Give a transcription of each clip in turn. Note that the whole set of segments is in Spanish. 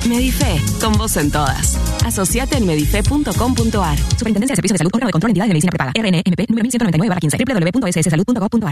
Medife, con vos en todas. Asociate en medife.com.ar. Superintendencia de Servicios de Salud, órgano de control, entidades de medicina prepaga. RNMP número 1199/15. www.sssalud.gov.ar.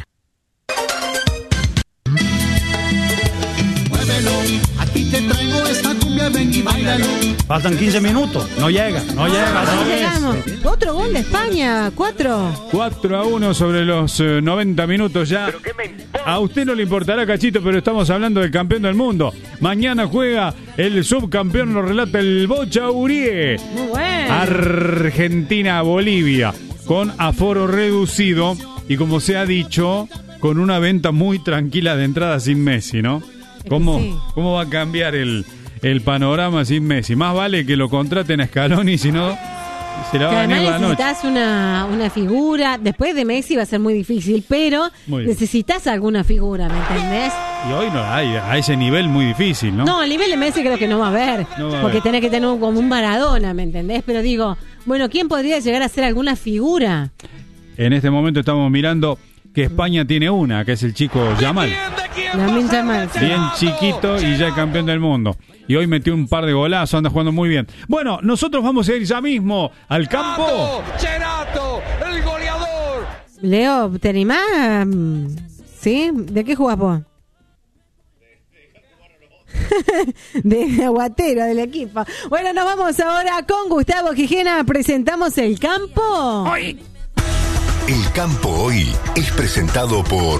Aquí te traigo esta cumbia, ven y báilalo. Faltan 15 minutos, no llega. Llegamos. Otro gol de España, 4-1 sobre los 90 minutos ya. A usted no le importará, Cachito, pero estamos hablando del campeón del mundo. Mañana juega el subcampeón, lo relata el Bocha Urié. Muy bueno. Argentina-Bolivia, con aforo reducido y, como se ha dicho, con una venta muy tranquila de entrada sin Messi, ¿no? ¿Cómo va a cambiar el panorama sin Messi? Más vale que lo contraten a Scaloni, si no se la va a venir la noche. Necesitas una figura. Después de Messi va a ser muy difícil, pero necesitas alguna figura, ¿me entendés? Y hoy no hay, a ese nivel muy difícil, ¿no? No, al nivel de Messi creo que no va a haber. Porque tenés que tener como un Maradona, ¿me entendés? Pero digo, bueno, ¿quién podría llegar a ser alguna figura? En este momento estamos mirando que España tiene una, que es el chico Yamal. Bien chiquito y ya campeón del mundo. Y hoy metió un par de golazos, anda jugando muy bien. Bueno, nosotros vamos a ir ya mismo al campo. Cherato, el goleador. Leo, ¿te animás? ¿Sí? ¿De qué jugás vos? De aguatero del equipo. Bueno, nos vamos ahora con Gustavo Gijena. Presentamos el campo hoy. El campo hoy es presentado por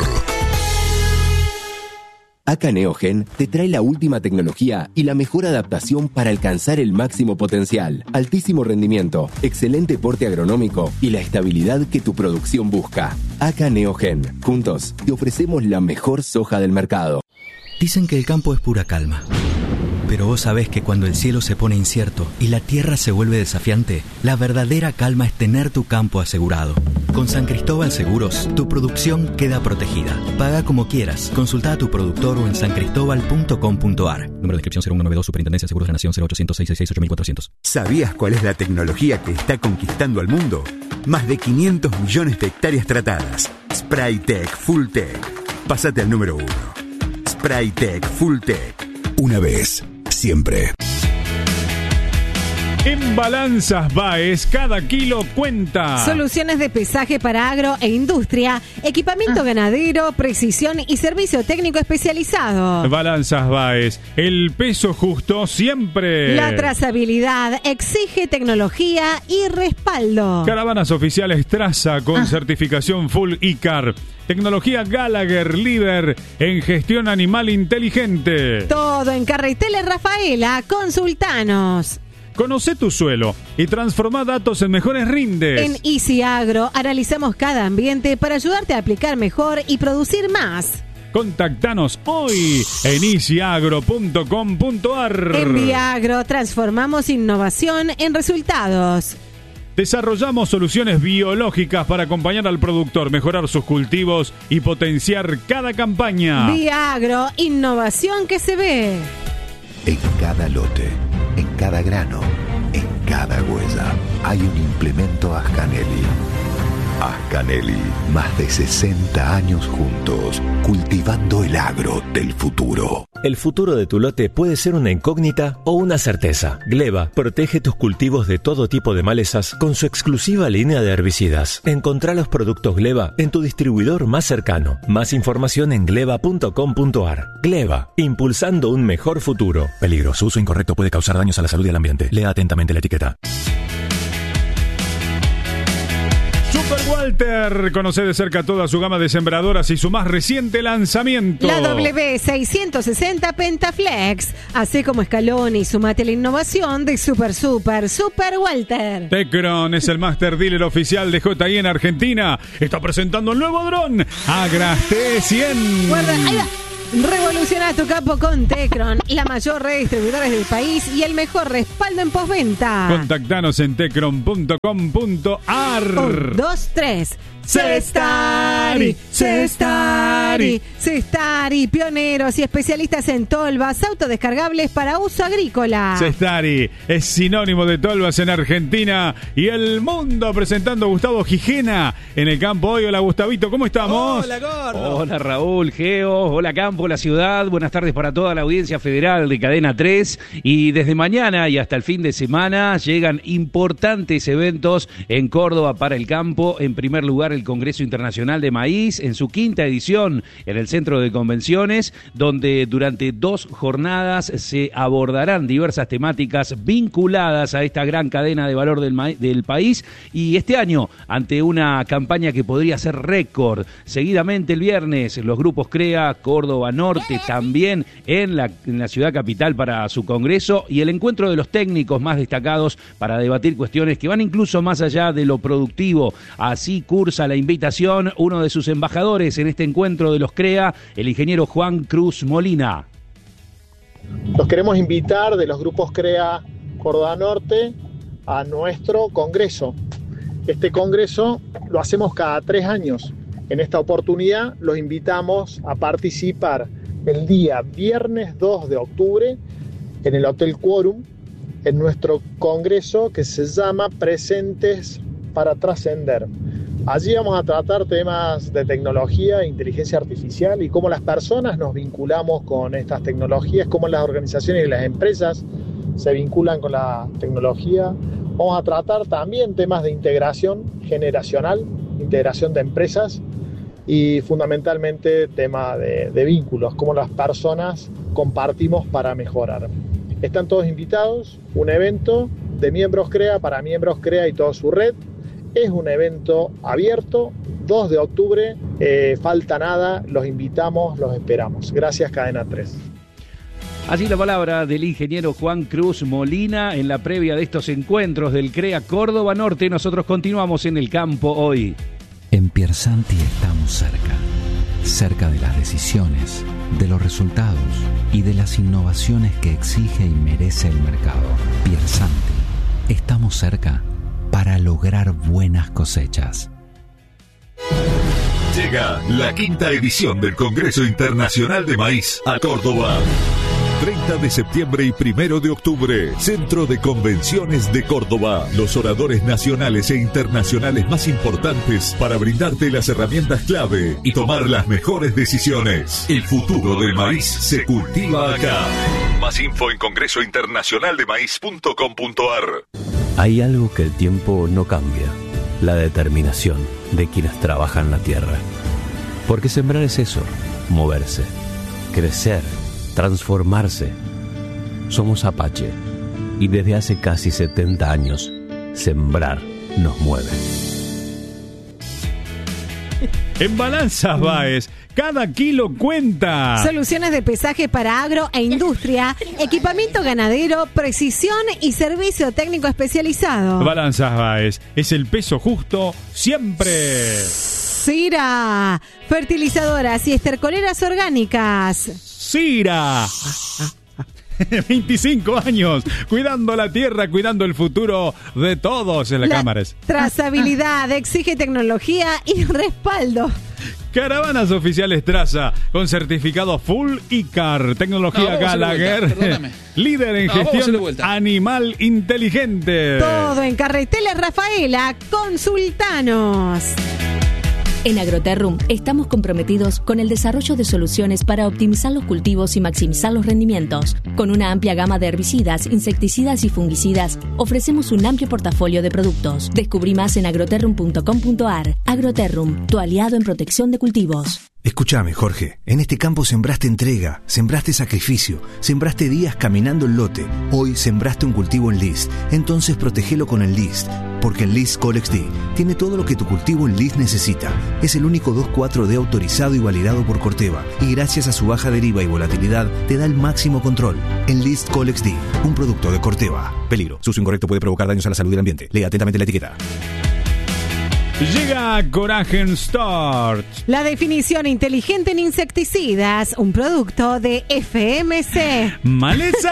ACA Neogen te trae la última tecnología y la mejor adaptación para alcanzar el máximo potencial, altísimo rendimiento, excelente porte agronómico y la estabilidad que tu producción busca. ACA Neogen. Juntos te ofrecemos la mejor soja del mercado. Dicen que el campo es pura calma. Pero vos sabés que cuando el cielo se pone incierto y la tierra se vuelve desafiante, la verdadera calma es tener tu campo asegurado. Con San Cristóbal Seguros, tu producción queda protegida. Paga como quieras. Consulta a tu productor o en sancristobal.com.ar. Número de inscripción 0192, Superintendencia de Seguros de Nación 0800 666 8400. ¿Sabías cuál es la tecnología que está conquistando al mundo? Más de 500 millones de hectáreas tratadas. Spraytec Full Tech. Pásate al número 1. Spraytec Full Tech. Una vez, siempre. En Balanzas Baez, cada kilo cuenta. Soluciones de pesaje para agro e industria, equipamiento ganadero, precisión y servicio técnico especializado. Balanzas Baez, el peso justo siempre. La trazabilidad exige tecnología y respaldo. Caravanas oficiales Traza con certificación Full ICAR. Tecnología Gallagher, líder en gestión animal inteligente. Todo en Carreteles Rafaela, consultanos. Conocé tu suelo y transformá datos en mejores rindes. En Easy Agro analizamos cada ambiente para ayudarte a aplicar mejor y producir más. Contactanos hoy en easyagro.com.ar. En Viagro transformamos innovación en resultados. Desarrollamos soluciones biológicas para acompañar al productor, mejorar sus cultivos y potenciar cada campaña. Viagro, innovación que se ve. En cada lote, en cada grano, en cada huella, hay un implemento Ascanelli. Ascanelli, más de 60 años juntos, cultivando el agro del futuro. El futuro de tu lote puede ser una incógnita o una certeza. Gleba protege tus cultivos de todo tipo de malezas con su exclusiva línea de herbicidas. Encontrá los productos Gleba en tu distribuidor más cercano. Más información en gleba.com.ar. Gleba, impulsando un mejor futuro. Peligro, su uso incorrecto puede causar daños a la salud y al ambiente. Lea atentamente la etiqueta. Super Walter, conoce de cerca toda su gama de sembradoras y su más reciente lanzamiento. La W660 Pentaflex. Así como Scaloni, sumate la innovación de Super Walter. Tecron es el master dealer oficial de JI en Argentina. Está presentando el nuevo dron Agras T100. Guarda, ahí va. Revoluciona tu campo con Tecron, la mayor red de distribuidores del país y el mejor respaldo en postventa. Contactanos en tecron.com.ar. 1, 2, 3. Cestari, pioneros y especialistas en tolvas autodescargables para uso agrícola. Cestari es sinónimo de tolvas en Argentina y el mundo, presentando a Gustavo Gijena en el campo hoy. Hola Gustavito, ¿cómo estamos? Hola Gordo. Hola Raúl, Geo, hola campo. campo, la ciudad. Buenas tardes para toda la audiencia federal de Cadena 3. Y desde mañana y hasta el fin de semana llegan importantes eventos en Córdoba para el campo. En primer lugar, el Congreso Internacional de Maíz, en su 5ª edición en el Centro de Convenciones, donde durante 2 jornadas se abordarán diversas temáticas vinculadas a esta gran cadena de valor del país. Y este año, ante una campaña que podría ser récord, seguidamente el viernes los grupos CREA, Córdoba Norte, también en la ciudad capital para su congreso, y el encuentro de los técnicos más destacados para debatir cuestiones que van incluso más allá de lo productivo. Así cursa la invitación uno de sus embajadores en este encuentro de los CREA, el ingeniero Juan Cruz Molina. Los queremos invitar de los grupos CREA Córdoba Norte a nuestro congreso. Este congreso lo hacemos cada 3 años. En esta oportunidad los invitamos a participar el día viernes 2 de octubre en el Hotel Quórum, en nuestro congreso que se llama Presentes para Trascender. Allí vamos a tratar temas de tecnología e inteligencia artificial y cómo las personas nos vinculamos con estas tecnologías, cómo las organizaciones y las empresas se vinculan con la tecnología. Vamos a tratar también temas de integración generacional, integración de empresas y fundamentalmente tema de vínculos, cómo las personas compartimos para mejorar. Están todos invitados, un evento de miembros CREA para miembros CREA y toda su red. Es un evento abierto, 2 de octubre, falta nada, los invitamos, los esperamos. Gracias, Cadena 3. Así la palabra del ingeniero Juan Cruz Molina en la previa de estos encuentros del CREA Córdoba Norte. Nosotros continuamos en el campo hoy. En Piersanti estamos cerca de las decisiones, de los resultados y de las innovaciones que exige y merece el mercado. Piersanti, estamos cerca para lograr buenas cosechas. Llega la 5ª edición del Congreso Internacional de Maíz a Córdoba. 30 de septiembre y 1 de octubre, Centro de Convenciones de Córdoba. Los oradores nacionales e internacionales más importantes para brindarte las herramientas clave y tomar las mejores decisiones. El futuro del maíz se cultiva acá. Más info en congresointernacionaldemaíz.com.ar. Hay algo que el tiempo no cambia: la determinación de quienes trabajan la tierra. Porque sembrar es eso, moverse, crecer, transformarse. Somos Apache y desde hace casi 70 años, sembrar nos mueve. En Balanzas Báez, cada kilo cuenta. Soluciones de pesaje para agro e industria, equipamiento ganadero, precisión y servicio técnico especializado. Balanzas Báez, es el peso justo siempre. Sira, fertilizadoras y estercoleras orgánicas. Sira. 25 años, cuidando la tierra, cuidando el futuro de todos en las cámaras. Trazabilidad exige tecnología y respaldo. Caravanas oficiales Traza, con certificado Full ICAR, tecnología Gallagher, líder en gestión animal inteligente. Todo en Carreteles Rafaela, consultanos. En Agroterrum estamos comprometidos con el desarrollo de soluciones para optimizar los cultivos y maximizar los rendimientos. Con una amplia gama de herbicidas, insecticidas y fungicidas, ofrecemos un amplio portafolio de productos. Descubrí más en agroterrum.com.ar. Agroterrum, tu aliado en protección de cultivos. Escúchame, Jorge, en este campo sembraste entrega, sembraste sacrificio, sembraste días caminando el lote. Hoy sembraste un cultivo en List, entonces protégelo con el List, porque el List Colex D tiene todo lo que tu cultivo en List necesita. Es el único 2,4-D autorizado y validado por Corteva, y gracias a su baja deriva y volatilidad, te da el máximo control. En List Colex D, un producto de Corteva. Peligro, su uso incorrecto puede provocar daños a la salud del ambiente. Lea atentamente la etiqueta. Llega Coragen Start. La definición inteligente en insecticidas, un producto de FMC. ¡Maleza!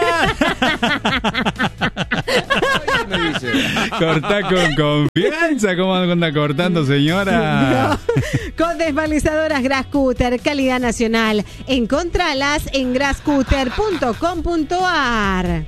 Cortá con confianza. ¿Cómo anda cortando, señora? No. Con desvalizadoras Grascutter, calidad nacional. Encontralas en grascutter.com.ar.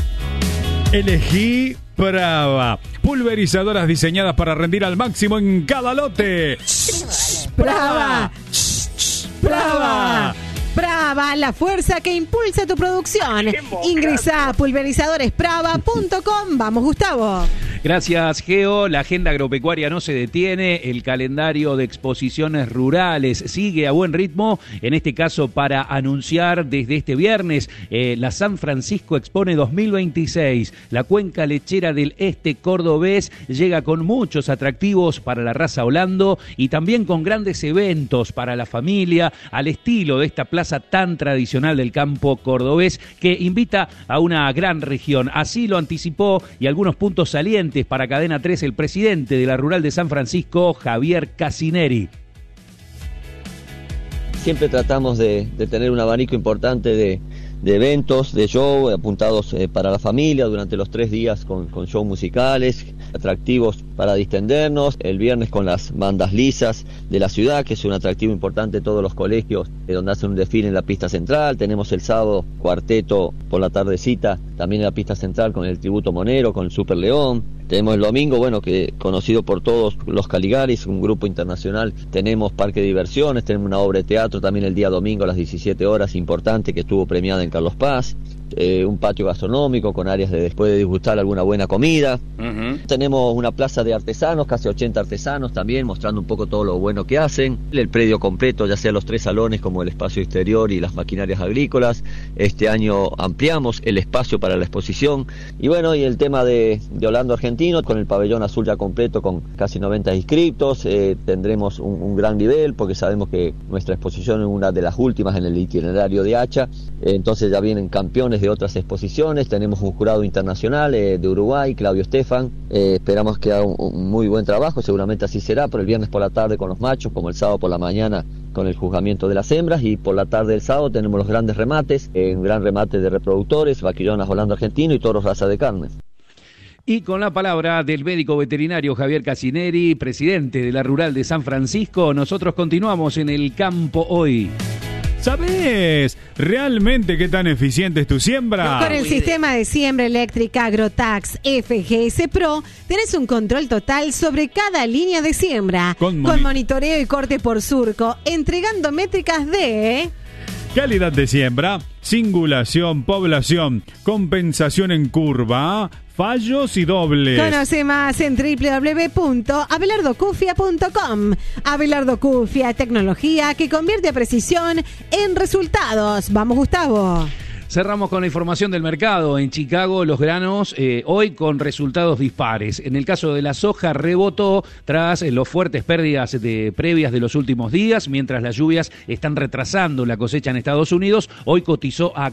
Elegí Brava. Pulverizadoras diseñadas para rendir al máximo en cada lote. Brava. Brava. Prava, la fuerza que impulsa tu producción. Ingresa a pulverizadorесprava.com. Vamos, Gustavo. Gracias, Geo. La agenda agropecuaria no se detiene. El calendario de exposiciones rurales sigue a buen ritmo. En este caso, para anunciar desde este viernes, la San Francisco Expone 2026. La cuenca lechera del este cordobés llega con muchos atractivos para la raza Holando y también con grandes eventos para la familia, al estilo de esta plaza tan tradicional del campo cordobés que invita a una gran región. Así lo anticipó y algunos puntos salientes para Cadena 3 el presidente de la Rural de San Francisco, Javier Casineri. Siempre tratamos de tener un abanico importante de eventos, de show, apuntados para la familia durante los 3 días con shows musicales, atractivos para distendernos, el viernes con las bandas lisas de la ciudad, que es un atractivo importante de todos los colegios, donde hacen un desfile en la pista central. Tenemos el sábado cuarteto por la tardecita, también en la pista central con el tributo monero, con el Super León. Tenemos el domingo, bueno, que conocido por todos, los Caligaris, un grupo internacional. Tenemos parque de diversiones, tenemos una obra de teatro también el día domingo a las 17 horas, importante, que estuvo premiada en Carlos Paz. Un patio gastronómico con áreas de después de disgustar alguna buena comida. Tenemos una plaza de artesanos, casi 80 artesanos también, mostrando un poco todo lo bueno que hacen. El predio completo, ya sea los 3 salones como el espacio exterior y las maquinarias agrícolas. Este año ampliamos el espacio para la exposición. Y bueno, y el tema de Holando Argentino, con el pabellón azul ya completo con casi 90 inscriptos. Tendremos un gran nivel porque sabemos que nuestra exposición es una de las últimas en el itinerario de Hacha. Entonces ya vienen campeones de otras exposiciones. Tenemos un jurado internacional de Uruguay, Claudio Estefan. Esperamos que haga un muy buen trabajo, seguramente así será, pero el viernes por la tarde con los machos, como el sábado por la mañana con el juzgamiento de las hembras, y por la tarde del sábado tenemos los grandes remates, un gran remate de reproductores, vaquillonas Holando Argentino y toros raza de carne. Y con la palabra del médico veterinario Javier Casineri, presidente de la Rural de San Francisco, nosotros continuamos en el campo hoy. ¿Sabés realmente qué tan eficiente es tu siembra? Con el sistema de siembra eléctrica Agrotax FGS Pro tenés un control total sobre cada línea de siembra, con monitoreo y corte por surco, entregando métricas de calidad de siembra, singulación, población, compensación en curva, fallos y dobles. Conoce más en www.abelardocufia.com. Abelardo Cufia, tecnología que convierte a precisión en resultados. Vamos, Gustavo. Cerramos con la información del mercado. En Chicago, los granos hoy con resultados dispares. En el caso de la soja, rebotó tras las fuertes pérdidas previas de los últimos días, mientras las lluvias están retrasando la cosecha en Estados Unidos. Hoy cotizó a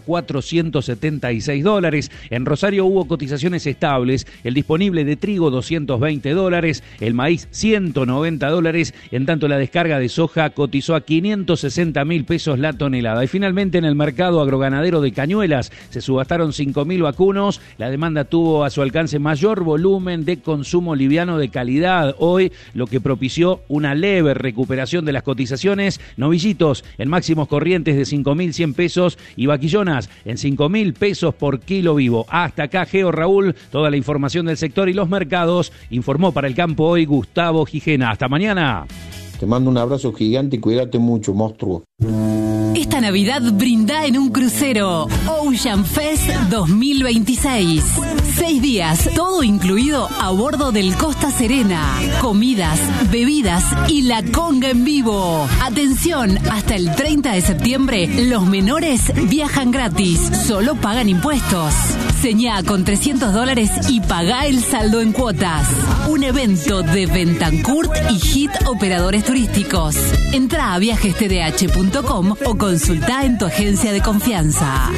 $476. En Rosario hubo cotizaciones estables. El disponible de trigo, $220. El maíz, $190. En tanto, la descarga de soja cotizó a 560.000 pesos la tonelada. Y finalmente, en el mercado agroganadero de Cañuelas se subastaron 5.000 vacunos. La demanda tuvo a su alcance mayor volumen de consumo liviano de calidad hoy, lo que propició una leve recuperación de las cotizaciones. Novillitos en máximos corrientes de 5.100 pesos y vaquillonas en 5.000 pesos por kilo vivo. Hasta acá, Geo, Raúl, toda la información del sector y los mercados. Informó para el campo hoy Gustavo Gijena. Hasta mañana. Te mando un abrazo gigante y cuídate mucho, monstruo. Esta Navidad brinda en un crucero Ocean Fest 2026. 6 días, todo incluido a bordo del Costa Serena. Comidas, bebidas y la conga en vivo. Atención, hasta el 30 de septiembre los menores viajan gratis, solo pagan impuestos. Señá con $300 y pagá el saldo en cuotas. Un evento de Bentancurt y Hit Operadores Turísticos. Entrá a viajestdh.com o consultá en tu agencia de confianza.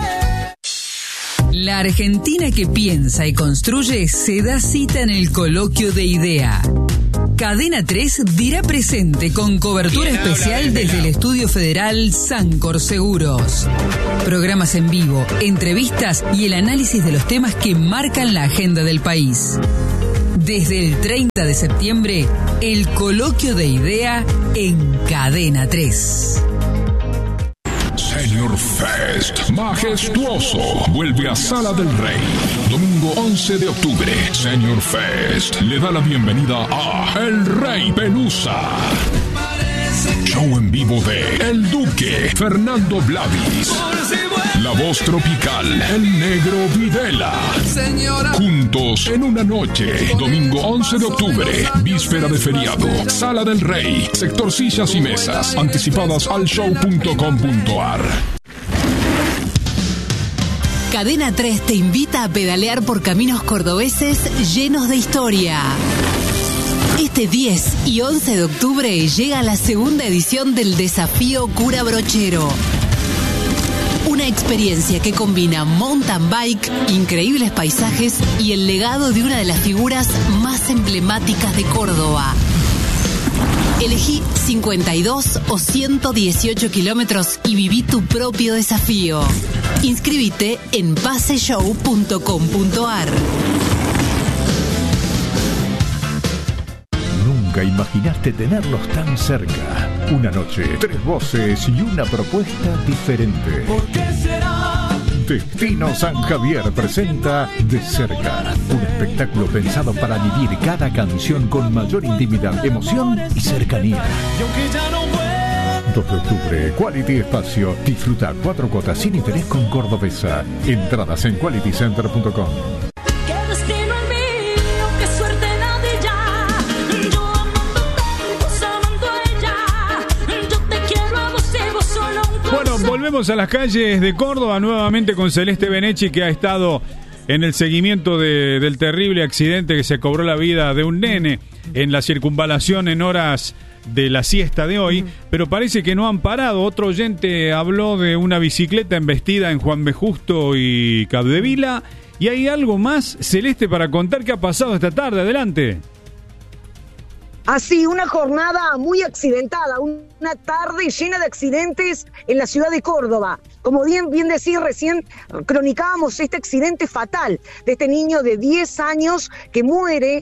La Argentina que piensa y construye se da cita en el Coloquio de Idea. Cadena 3 dirá presente con cobertura especial desde el Estudio Federal Sancor Seguros. Programas en vivo, entrevistas y el análisis de los temas que marcan la agenda del país. Desde el 30 de septiembre, el Coloquio de Idea en Cadena 3. Senior Fest majestuoso vuelve a Sala del Rey. Domingo 11 de octubre, Senior Fest le da la bienvenida a El Rey Pelusa. Show en vivo de El Duque, Fernando Blavis. La voz tropical, El Negro Videla. Juntos en una noche. Domingo 11 de octubre, víspera de feriado. Sala del Rey, sector sillas y mesas. Anticipadas al show.com.ar. Cadena 3 te invita a pedalear por caminos cordobeses llenos de historia. Este 10 y 11 de octubre llega la segunda edición del Desafío Cura Brochero. Una experiencia que combina mountain bike, increíbles paisajes y el legado de una de las figuras más emblemáticas de Córdoba. Elegí 52 o 118 kilómetros y viví tu propio desafío. Inscríbete en paseshow.com.ar. Nunca imaginaste tenerlos tan cerca. Una noche, 3 voces y una propuesta diferente. ¿Por qué será? Destino San Javier presenta De Cerca, un espectáculo pensado para vivir cada canción con mayor intimidad, emoción y cercanía. 2 de octubre, Quality Espacio. Disfruta 4 cuotas sin interés con Cordobesa. Entradas en qualitycenter.com. Bueno, volvemos a las calles de Córdoba nuevamente con Celeste Benechi, que ha estado en el seguimiento del terrible accidente que se cobró la vida de un nene en la circunvalación en horas de la siesta de hoy, pero parece que no han parado. Otro oyente habló de una bicicleta embestida en Juan B. Justo y Capdevila, y hay algo más, Celeste, para contar qué ha pasado esta tarde. Adelante. Así, una jornada muy accidentada, una tarde llena de accidentes en la ciudad de Córdoba. Como bien decís, recién cronicábamos este accidente fatal de este niño de 10 años que muere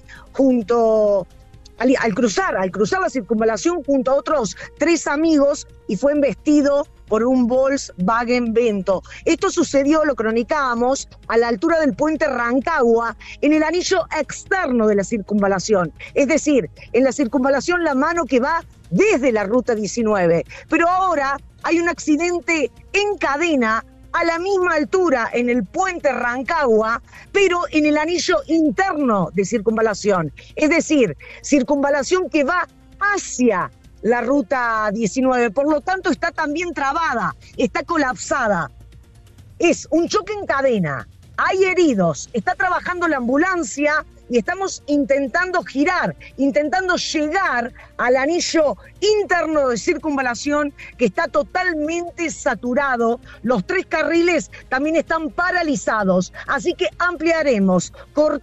al cruzar la circunvalación junto a otros 3 amigos y fue embestido por un Volkswagen Vento. Esto sucedió, lo cronicábamos, a la altura del puente Rancagua, en el anillo externo de la circunvalación. Es decir, en la circunvalación La Mano, que va desde la ruta 19. Pero ahora hay un accidente en cadena a la misma altura en el puente Rancagua, pero en el anillo interno de circunvalación. Es decir, circunvalación que va hacia la ruta 19, por lo tanto está también trabada, está colapsada. Es un choque en cadena, hay heridos, está trabajando la ambulancia y estamos intentando girar, intentando llegar al anillo interno de circunvalación que está totalmente saturado. Los 3 carriles también están paralizados, así que ampliaremos.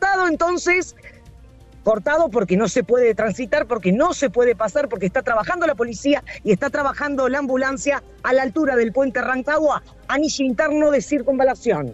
Cortado porque no se puede transitar, porque no se puede pasar, porque está trabajando la policía y está trabajando la ambulancia a la altura del puente Rancagua, anillo interno de circunvalación.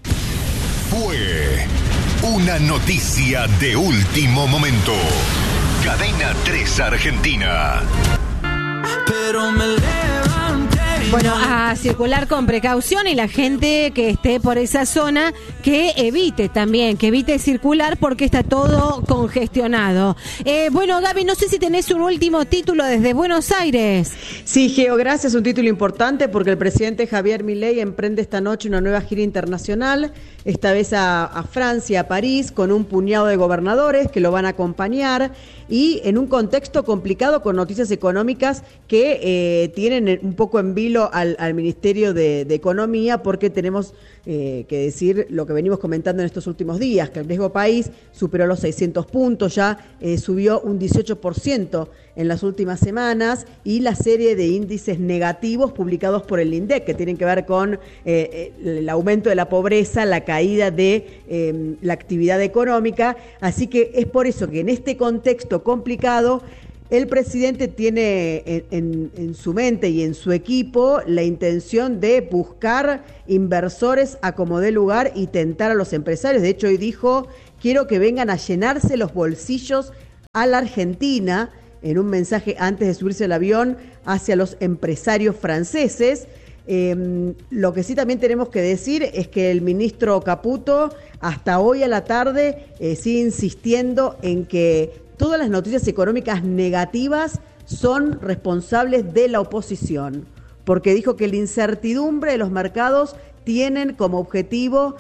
Fue una noticia de último momento. Cadena 3 Argentina. Pero me levanté. Bueno, a circular con precaución, y la gente que esté por esa zona que evite circular porque está todo congestionado. Bueno, Gaby, no sé si tenés un último título desde Buenos Aires. Sí, Geo, gracias. Un título importante porque el presidente Javier Milei emprende esta noche una nueva gira internacional, esta vez a Francia, a París, con un puñado de gobernadores que lo van a acompañar, y en un contexto complicado con noticias económicas que tienen un poco en vilo al Ministerio de Economía, porque tenemos que decir lo que venimos comentando en estos últimos días, que el riesgo país superó los 600 puntos, ya subió un 18% en las últimas semanas, y la serie de índices negativos publicados por el INDEC, que tienen que ver con el aumento de la pobreza, la caída de la actividad económica. Así que es por eso que en este contexto complicado el presidente tiene en su mente y en su equipo la intención de buscar inversores a como dé lugar y tentar a los empresarios. De hecho, hoy dijo: quiero que vengan a llenarse los bolsillos a la Argentina, en un mensaje antes de subirse al avión hacia los empresarios franceses. Lo que sí también tenemos que decir es que el ministro Caputo hasta hoy a la tarde sigue insistiendo en que todas las noticias económicas negativas son responsables de la oposición, porque dijo que la incertidumbre de los mercados tienen como objetivo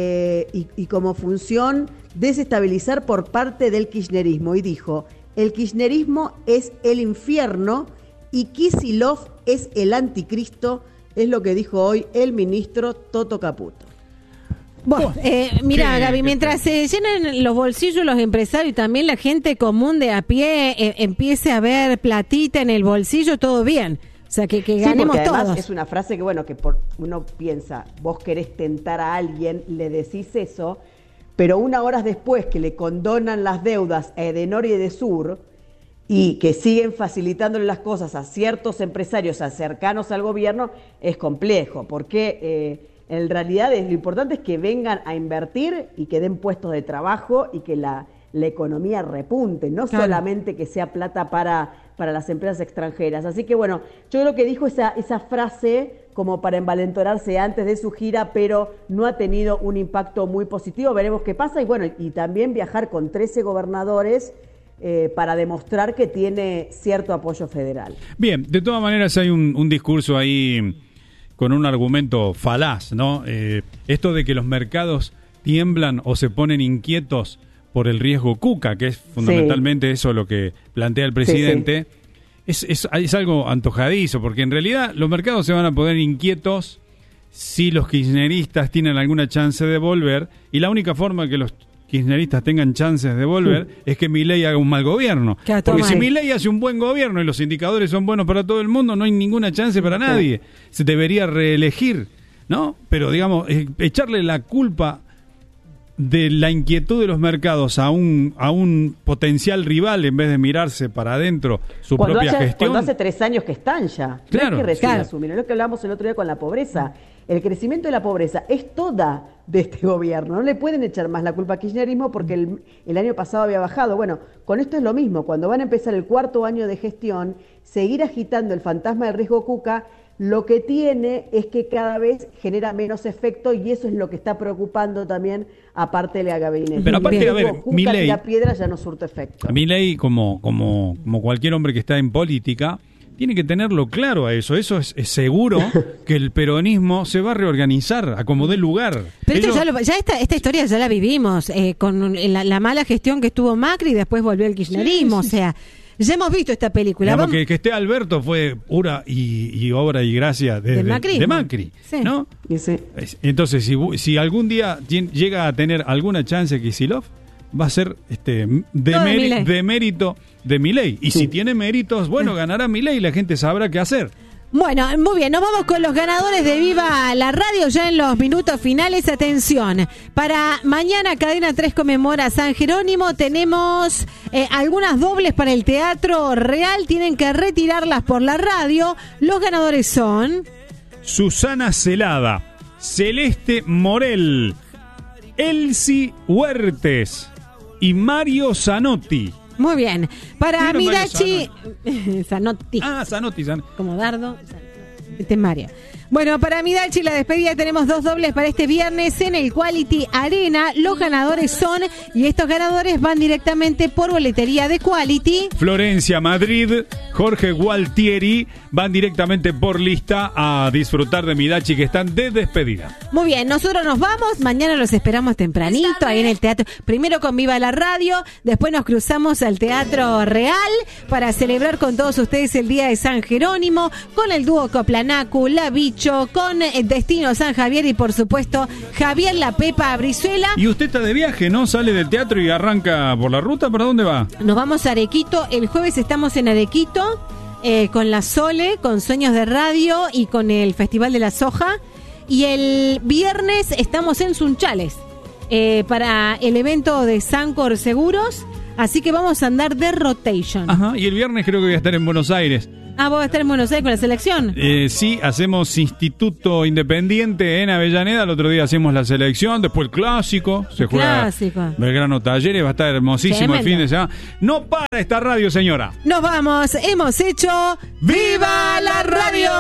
y como función desestabilizar por parte del kirchnerismo. Y dijo, el kirchnerismo es el infierno y Kicillof es el anticristo, es lo que dijo hoy el ministro Toto Caputo. Bueno, mira, Gaby, mientras se llenan los bolsillos los empresarios y también la gente común de a pie empiece a ver platita en el bolsillo, todo bien. O sea, que ganemos además todos. Es una frase que, bueno, uno piensa, vos querés tentar a alguien, le decís eso, pero 1 hora después que le condonan las deudas a Edenor y Edesur y que siguen facilitándole las cosas a ciertos empresarios cercanos al gobierno, es complejo, porque en realidad lo importante es que vengan a invertir y que den puestos de trabajo y que la economía repunte, no solamente que sea plata para las empresas extranjeras. Así que bueno, yo creo que dijo esa frase como para envalentonarse antes de su gira, pero no ha tenido un impacto muy positivo. Veremos qué pasa y bueno, y también viajar con 13 gobernadores para demostrar que tiene cierto apoyo federal. Bien, de todas maneras hay un discurso ahí con un argumento falaz, ¿no? Esto de que los mercados tiemblan o se ponen inquietos por el riesgo Cuca, que es fundamentalmente eso lo que plantea el presidente, es algo antojadizo, porque en realidad los mercados se van a poner inquietos si los kirchneristas tienen alguna chance de volver, y la única forma que los kirchneristas tengan chances de volver es que Milei haga un mal gobierno. Porque si Milei hace un buen gobierno y los indicadores son buenos para todo el mundo, no hay ninguna chance para nadie. Se debería reelegir, ¿no? Pero digamos, echarle la culpa de la inquietud de los mercados a un potencial rival en vez de mirarse para adentro su propia gestión. Cuando hace 3 años que están ya. Claro, no es que recién asumieron, es lo que hablábamos el otro día con la pobreza. El crecimiento de la pobreza es toda de este gobierno. No le pueden echar más la culpa al kirchnerismo porque el año pasado había bajado. Bueno, con esto es lo mismo. Cuando van a empezar el 4º año de gestión, seguir agitando el fantasma del riesgo Cuca, lo que tiene es que cada vez genera menos efecto y eso es lo que está preocupando también aparte de la gabinete. Pero aparte, a ver, Milei, la piedra ya no surte efecto. Milei, como cualquier hombre que está en política, tiene que tenerlo claro a eso. Eso es seguro que el peronismo se va a reorganizar a como dé lugar. Pero esta historia ya la vivimos con la mala gestión que estuvo Macri y después volvió el kirchnerismo. O sea, ya hemos visto esta película. Digamos que esté Alberto fue pura y obra y gracia de Macri, ¿no? Sí. Entonces, si algún día llega a tener alguna chance Kicillof, va a ser de mérito de Milei. Y si tiene méritos, bueno, ganará Milei y la gente sabrá qué hacer. Bueno, muy bien, nos vamos con los ganadores de Viva la Radio ya en los minutos finales. Atención, para mañana Cadena 3 conmemora San Jerónimo. Tenemos algunas dobles para el Teatro Real, tienen que retirarlas por la radio. Los ganadores son Susana Celada, Celeste Morel, Elsie Huertes y Mario Zanotti. Muy bien. Para Midachi... Zanotti. Zanotti. Como Dardo. Este es Mario. Bueno, para Midachi la despedida tenemos 2 dobles para este viernes en el Quality Arena. Los ganadores son, y estos ganadores van directamente por boletería de Quality. Florencia Madrid, Jorge Gualtieri van directamente por lista a disfrutar de Midachi, que están de despedida. Muy bien, nosotros nos vamos. Mañana los esperamos tempranito ahí en el teatro. Primero con Viva la Radio, después nos cruzamos al Teatro Real para celebrar con todos ustedes el Día de San Jerónimo, con el dúo Coplanacu, La Bicho, con Destino San Javier y por supuesto Javier La Pepa Brizuela. Y usted está de viaje, ¿no? Sale del teatro y arranca por la ruta. ¿Para dónde va? Nos vamos a Arequito. El jueves estamos en Arequito con la Sole, con Sueños de Radio y con el Festival de la Soja. Y el viernes estamos en Sunchales para el evento de Sancor Seguros. Así que vamos a andar de rotation. Ajá, y el viernes creo que voy a estar en Buenos Aires. ¿Vos vas a estar en Buenos Aires con la selección? Sí, hacemos Instituto Independiente en Avellaneda. El otro día hacemos la selección, después el clásico. Se juega Belgrano Talleres, va a estar hermosísimo el fin de semana. No para esta radio, señora. Nos vamos, hemos hecho ¡Viva la Radio!